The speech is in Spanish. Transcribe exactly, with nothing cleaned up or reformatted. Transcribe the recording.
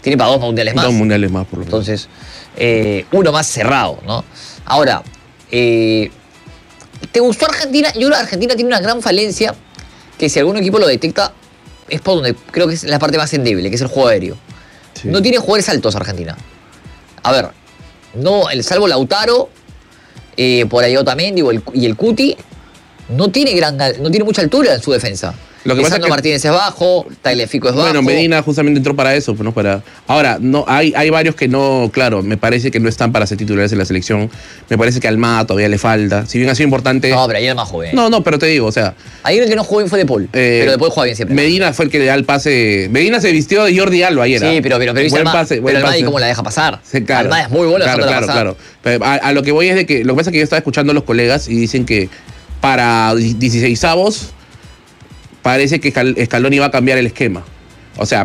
Tiene para dos mundiales más. Dos mundiales más, por lo menos. Entonces, eh, uno más cerrado, ¿no? Ahora, eh, ¿te gustó Argentina? Yo creo que Argentina tiene una gran falencia que si algún equipo lo detecta, es por donde creo que es la parte más endeble, que es el juego aéreo. Sí. No tiene jugadores altos Argentina. A ver, no, el salvo Lautaro, eh, por ahí Otamendi y el, y el Cuti, no tiene, gran, no tiene mucha altura en su defensa. Lo que pasa es que Martínez es bajo, Tagliafico es bajo. Bueno, Medina justamente entró para eso, pues, ¿no? Para... Ahora, no, hay, hay varios que no, claro, me parece que no están para ser titulares en la selección. Me parece que a Almada todavía le falta. Si bien ha sido importante. No, pero ayer es más joven. No, no, pero te digo, o sea. Ayer el que no jugó bien fue De Paul, eh, pero De Paul juega bien siempre. Medina fue el que le da el pase. Medina se vistió de Jordi Alba ayer. Sí, pero, pero, pero, buen Almada, pase, pero Almada, pase. ¿y cómo la deja pasar? Sí, claro, Almada es muy buena claro, claro, pasar. claro. Pero a, a lo que voy es de que. Lo que pasa es que yo estaba escuchando a los colegas y dicen que para dieciseisavos parece que Scaloni va a cambiar el esquema. O sea,